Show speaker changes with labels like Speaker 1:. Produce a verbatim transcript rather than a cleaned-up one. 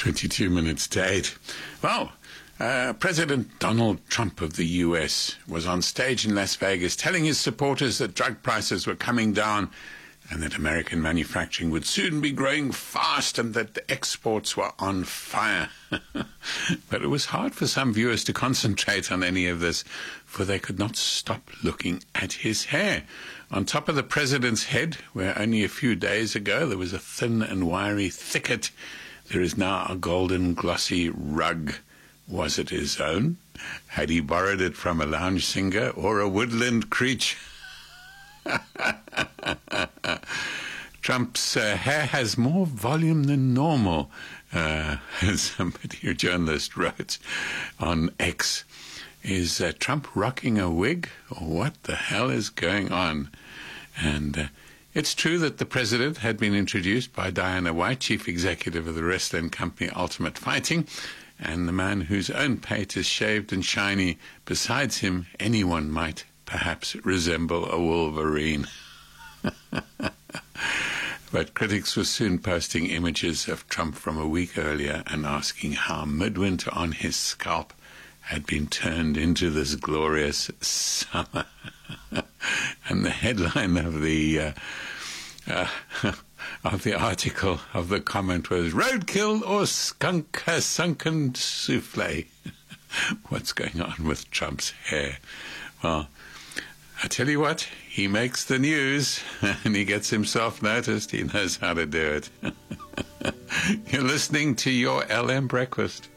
Speaker 1: twenty-two minutes to eight. Well, uh, President Donald Trump of the U S was on stage in Las Vegas telling his supporters that drug prices were coming down and that American manufacturing would soon be growing fast and that the exports were on fire. But it was hard for some viewers to concentrate on any of this, for they could not stop looking at his hair. On top of the president's head, where only a few days ago there was a thin and wiry thicket, there is now a golden glossy rug. Was it his own? Had he borrowed it from a lounge singer or a woodland creature? Trump's uh, hair has more volume than normal, uh, as somebody, a journalist, wrote on X. Is uh, Trump rocking a wig, or what the hell is going on? And uh, it's true that the president had been introduced by Diana White, chief executive of the wrestling company Ultimate Fighting, and the man whose own pate is shaved and shiny. Besides him, anyone might perhaps resemble a wolverine. But critics were soon posting images of Trump from a week earlier and asking how midwinter on his scalp had been turned into this glorious summer. And the headline of the uh, uh, of the article, of the comment, was "Roadkill or skunk a sunken souffle?" What's going on with Trump's hair? Well, I tell you what, he makes the news and he gets himself noticed. He knows how to do it. You're listening to your L M Breakfast.